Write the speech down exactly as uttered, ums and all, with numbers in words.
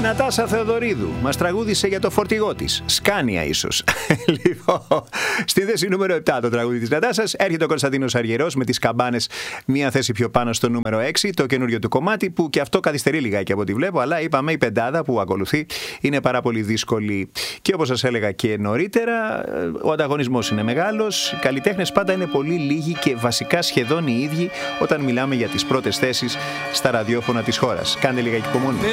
Νατάσα Θεοδωρίδου μας τραγούδισε για το φορτηγό της. Σκάνια ίσως. Λοιπόν, στη θέση νούμερο επτά το τραγούδι της Νατάσας έρχεται ο Κωνσταντίνος Αργυρός με τις καμπάνες μία θέση πιο πάνω στο νούμερο έξι, το καινούριο του κομμάτι που και αυτό καθυστερεί λιγάκι από ό,τι βλέπω, αλλά είπαμε η πεντάδα που ακολουθεί είναι πάρα πολύ δύσκολη. Και όπως σας έλεγα και νωρίτερα, ο ανταγωνισμός είναι μεγάλος, οι καλλιτέχνες πάντα είναι πολύ λίγοι και βασικά σχεδόν οι ίδιοι όταν μιλάμε για τις πρώτες θέσεις στα ραδιόφωνα της χώρας. Κάντε λίγα υπομονή.